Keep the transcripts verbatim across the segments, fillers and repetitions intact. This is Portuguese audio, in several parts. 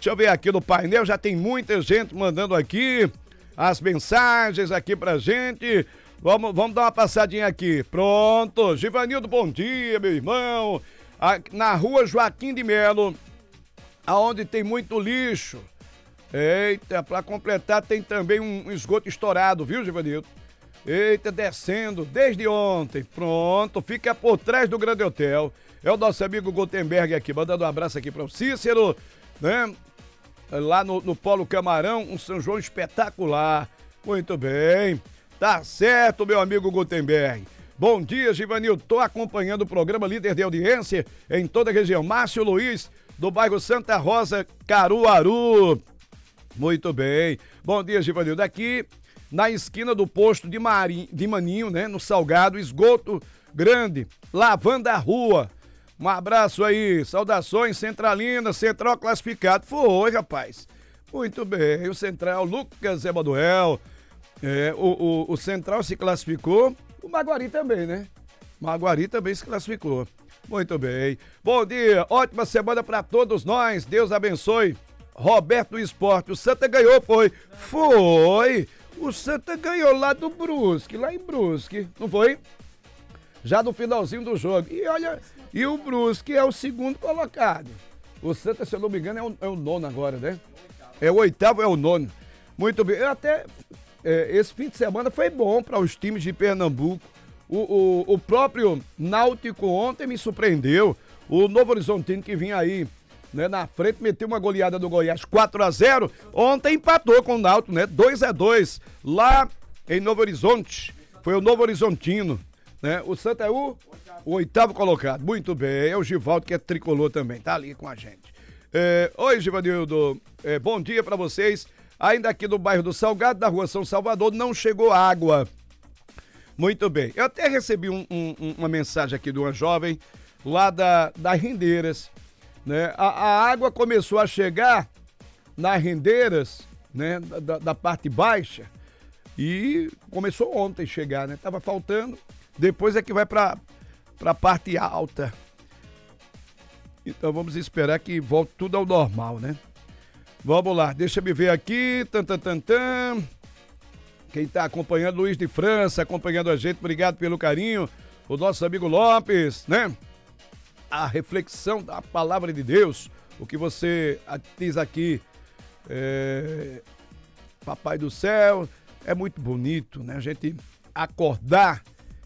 Deixa eu ver aqui no painel, já tem muita gente mandando aqui as mensagens aqui pra gente. Vamos, vamos dar uma passadinha aqui. Pronto, Givanildo, bom dia, meu irmão. Na rua Joaquim de Melo, aonde tem muito lixo. Eita, pra completar tem também um esgoto estourado, viu, Givanildo? Eita, descendo desde ontem. Pronto, fica por trás do Grande Hotel. É o nosso amigo Gutenberg aqui, mandando um abraço aqui para o Cícero, né? Lá no, no Polo Camarão, um São João espetacular. Muito bem. Tá certo, meu amigo Gutenberg. Bom dia, Givanildo. Tô acompanhando o programa Líder de Audiência em toda a região. Márcio Luiz, do bairro Santa Rosa, Caruaru. Muito bem. Bom dia, Givanildo. Aqui na esquina do posto de, Marinho, de Maninho, né? No Salgado, esgoto grande, lavando a rua. Um abraço aí, saudações, Centralina, Central classificado. Foi, rapaz. Muito bem, o Central, Lucas Emanuel, é, o, o, o Central se classificou, o Maguari também, né? Maguari também se classificou. Muito bem. Bom dia, ótima semana para todos nós, Deus abençoe. Roberto do Esporte, o Santa ganhou, foi? Foi! O Santa ganhou lá do Brusque, lá em Brusque, não foi? Já no finalzinho do jogo. E olha, e o Brusque é o segundo colocado. O Santa, se eu não me engano, é o, é o nono agora, né? É o oitavo, é o nono. Muito bem. Eu até, é, esse fim de semana foi bom para os times de Pernambuco. O, o, o próprio Náutico ontem me surpreendeu. O Novo Horizontino que vinha aí, né, na frente, meteu uma goleada do Goiás quatro a zero. Ontem empatou com o Náutico, né? dois a dois. Lá em Novo Horizonte. Foi o Novo Horizontino. Né? O Santa é o, o oitavo colocado. Muito bem. É o Givaldo que é tricolor também. Tá ali com a gente. É, oi, Givanildo. É, bom dia pra vocês. Ainda aqui no bairro do Salgado, da rua São Salvador, não chegou água. Muito bem. Eu até recebi um, um, uma mensagem aqui de uma jovem lá da, das Rendeiras. Né? A, a água começou a chegar nas Rendeiras, né? Da, da parte baixa, e começou ontem a chegar, né? Tava faltando. Depois é que vai para a parte alta. Então vamos esperar que volte tudo ao normal, né? Vamos lá, deixa eu ver aqui. Tan, tan, tan, tan. Quem tá acompanhando, Luiz de França, acompanhando a gente, obrigado pelo carinho. O nosso amigo Lopes, né? A reflexão da palavra de Deus, o que você diz aqui, é... Papai do céu, é muito bonito, né? A gente acordar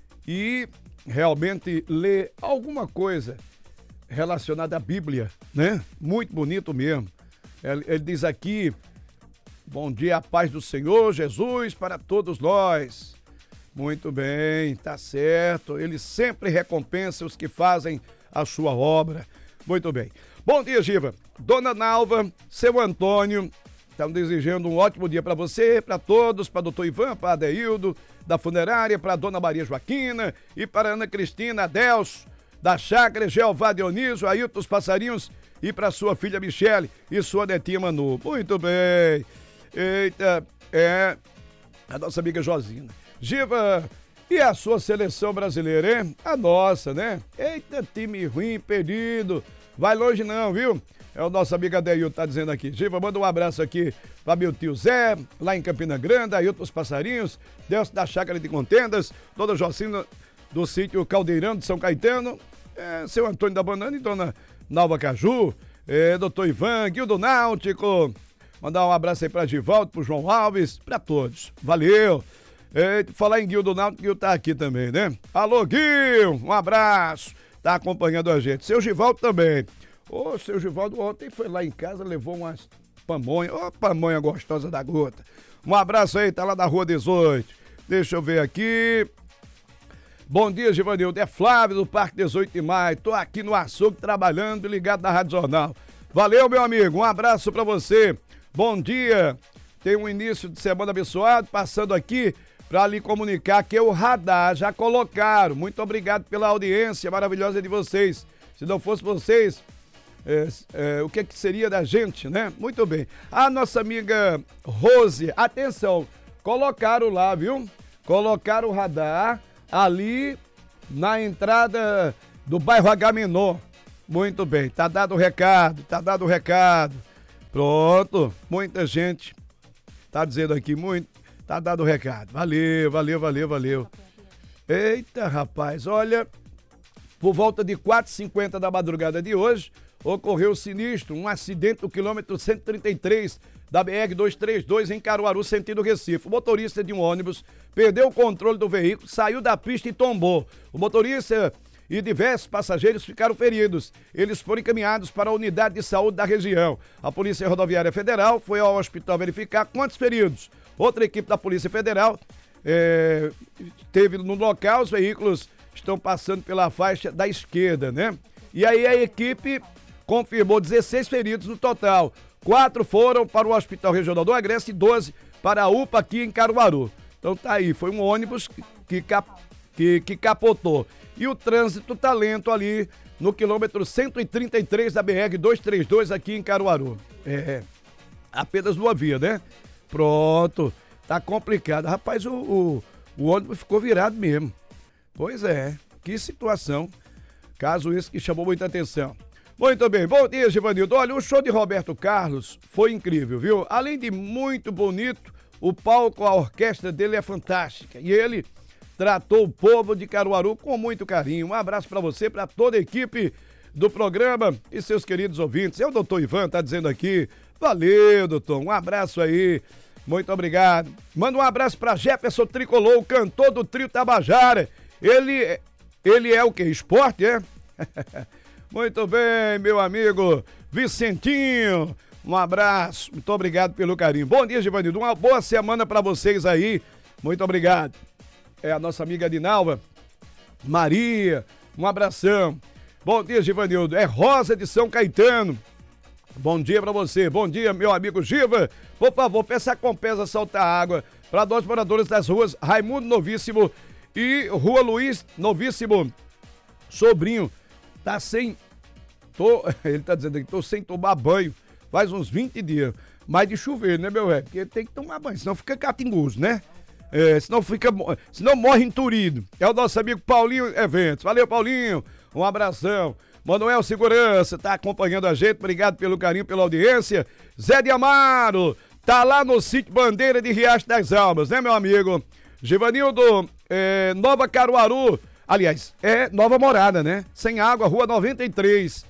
e realmente ler alguma coisa relacionada à Bíblia, né? Muito bonito mesmo. Ele, ele diz aqui, bom dia, a paz do Senhor Jesus para todos nós. Muito bem, tá certo. Ele sempre recompensa os que fazem a sua obra. Muito bem. Bom dia, Giva. Dona Nalva, seu Antônio, estamos desejando um ótimo dia para você, para todos, para doutor Ivan, para Adeildo, da funerária, para Dona Maria Joaquina e para Ana Cristina Adelso, da chácara, Jeová Dionísio, Ailton dos Passarinhos e para sua filha Michele e sua netinha Manu. Muito bem. Eita, é a nossa amiga Josina. Giva, e a sua seleção brasileira, hein? A nossa, né? Eita, time ruim, perdido. Vai longe não, viu? É o nosso amigo Adeilton tá dizendo aqui. Giva, manda um abraço aqui para meu tio Zé, lá em Campina Grande, Ailton dos Passarinhos, Deus da Chácara de Contendas, Dona Jocina do sítio Caldeirão de São Caetano, é, seu Antônio da Banana e Dona Nalva Caju, é, doutor Ivan, Guildo Náutico, mandar um abraço aí para Givaldo, pro João Alves, para todos. Valeu! É, falar em Guildo Náutico, Guildo tá aqui também, né? Alô, Gil, um abraço, tá acompanhando a gente. Seu Givaldo também. Ô, seu Givaldo ontem foi lá em casa, levou umas pamonha, ô, pamonha gostosa da gota. Um abraço aí, tá lá na rua dezoito. Deixa eu ver aqui. Bom dia, Givanildo. É Flávio do Parque dezoito de maio. Tô aqui no açougue trabalhando, ligado na Rádio Jornal. Valeu, meu amigo. Um abraço pra você. Bom dia. Tem um início de semana abençoado, passando aqui para lhe comunicar que o radar já colocaram. Muito obrigado pela audiência maravilhosa de vocês. Se não fosse vocês, é, é, o que, que seria da gente, né? Muito bem. A nossa amiga Rose, atenção, colocaram lá, viu? Colocaram o radar ali na entrada do bairro Agamenon. Muito bem, tá dado o recado, tá dado o recado. Pronto, muita gente tá dizendo aqui, muito, tá dado o recado. Valeu, valeu, valeu, valeu. Eita, rapaz, olha, por volta de quatro e cinquenta da madrugada de hoje, ocorreu sinistro, um acidente no quilômetro cento e trinta e três da B R duzentos e trinta e dois em Caruaru, sentido Recife. O motorista de um ônibus perdeu o controle do veículo, saiu da pista e tombou. O motorista e diversos passageiros ficaram feridos. Eles foram encaminhados para a unidade de saúde da região. A Polícia Rodoviária Federal foi ao hospital verificar quantos feridos. Outra equipe da Polícia Federal é, teve no local, os veículos estão passando pela faixa da esquerda, né? E aí a equipe confirmou dezesseis feridos no total. Quatro foram para o Hospital Regional do Agreste e doze para a U P A aqui em Caruaru. Então tá aí, foi um ônibus que, que, cap, que, que capotou. E o trânsito tá lento ali no quilômetro cento e trinta e três da B R duzentos e trinta e dois aqui em Caruaru. É, apenas uma via, né? Pronto, tá complicado. Rapaz, o, o, o ônibus ficou virado mesmo. Pois é, que situação. Caso isso que chamou muita atenção. Muito bem, bom dia, Givanildo. Olha, o show de Roberto Carlos foi incrível, viu? Além de muito bonito, o palco, a orquestra dele é fantástica. E ele tratou o povo de Caruaru com muito carinho. Um abraço pra você, pra toda a equipe do programa e seus queridos ouvintes. É o doutor Ivan, tá dizendo aqui. Valeu, doutor. Um abraço aí. Muito obrigado. Manda um abraço pra Jefferson Tricolor, o cantor do Trio Tabajara. Ele, ele é o quê? Esporte, é? Muito bem, meu amigo Vicentinho. Um abraço. Muito obrigado pelo carinho. Bom dia, Givanildo. Uma boa semana pra vocês aí. Muito obrigado. É a nossa amiga Dinalva Maria, um abração. Bom dia, Givanildo. É Rosa de São Caetano. Bom dia pra você. Bom dia, meu amigo Giva. Por favor, peça a Compesa soltar água para nós moradores das ruas Raimundo Novíssimo e Rua Luiz Novíssimo. Sobrinho, tá sem... Tô... Ele tá dizendo que tô sem tomar banho faz uns vinte dias. Mas de chover, né, meu velho? Porque tem que tomar banho, senão fica catingoso, né? É, senão fica, senão morre enturido. É o nosso amigo Paulinho Eventos. Valeu, Paulinho. Um abração. Manuel Segurança tá acompanhando a gente. Obrigado pelo carinho, pela audiência. Zé de Amaro tá lá no sítio Bandeira de Riacho das Almas, né, meu amigo? Givanildo, é, Nova Caruaru. Aliás, é Nova Morada, né? Sem água, Rua noventa e três.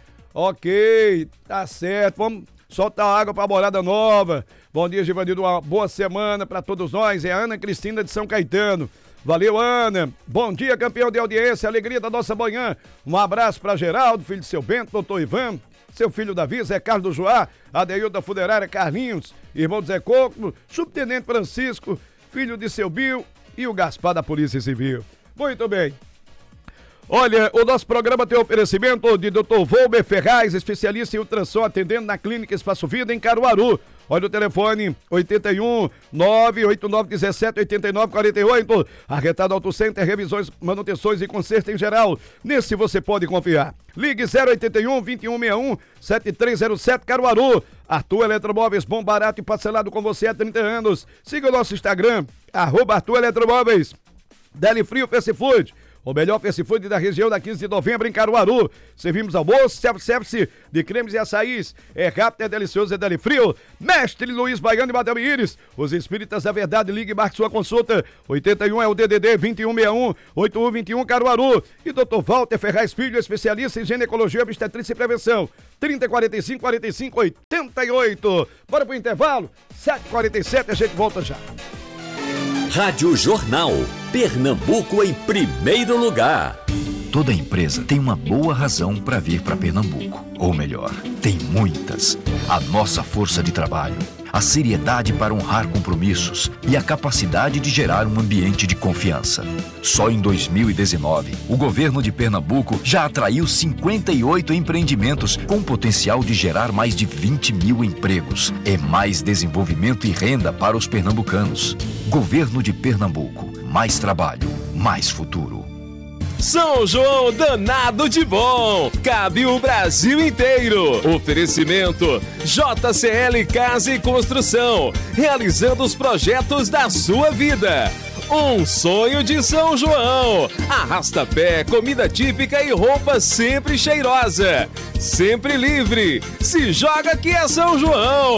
Ok, tá certo. Vamos soltar água pra Morada Nova. Bom dia, Givanildo, uma boa semana pra todos nós. É a Ana Cristina de São Caetano. Valeu, Ana. Bom dia, campeão de audiência, alegria da nossa manhã. Um abraço pra Geraldo, filho de seu Bento, doutor Ivan, seu filho Davi, Zé Carlos do Joá, Adeildo da Funerária Carlinhos, irmão de Zé Coco, subtenente Francisco, filho de seu Bill e o Gaspar da Polícia Civil. Muito bem. Olha, o nosso programa tem oferecimento de doutor Volber Ferraz, especialista em ultrassom, atendendo na Clínica Espaço Vida em Caruaru. Olha o telefone, oito um, nove oito nove um sete, oito nove quatro oito. Arretado Auto Center, revisões, manutenções e conserto em geral. Nesse você pode confiar. Ligue zero oito um, vinte e um sessenta e um, setenta e três zero sete Caruaru. Arthur Eletromóveis, bom, barato e parcelado com você há trinta anos. Siga o nosso Instagram, arroba Arthur Eletromóveis. Deli Frio Fast Food. O melhor fast food da região da quinze de novembro em Caruaru. Servimos almoço, self-service de cremes e açaís. É rápido, é delicioso, é deli frio. Mestre Luiz Baiano e Madame Iris. Os Espíritas da Verdade, ligue e marque sua consulta. oitenta e um é o D D D vinte e um sessenta e um, oito um vinte e um Caruaru. E doutor Walter Ferraz Filho, especialista em ginecologia, obstetrícia e prevenção. trinta, quarenta e cinco, quarenta e cinco, oitenta e oito. Bora pro intervalo? sete e quarenta e sete, a gente volta já. Rádio Jornal. Pernambuco em primeiro lugar. Toda empresa tem uma boa razão para vir para Pernambuco. Ou melhor, tem muitas. A nossa força de trabalho, a seriedade para honrar compromissos e a capacidade de gerar um ambiente de confiança. Só em dois mil e dezenove, o governo de Pernambuco já atraiu cinquenta e oito empreendimentos com potencial de gerar mais de vinte mil empregos. É mais desenvolvimento e renda para os pernambucanos. Governo de Pernambuco. Mais trabalho, mais futuro. São João danado de bom, cabe o Brasil inteiro. Oferecimento J C L Casa e Construção, realizando os projetos da sua vida. Um sonho de São João. Arrasta-pé, comida típica e roupa sempre cheirosa. Sempre livre. Se joga que é São João.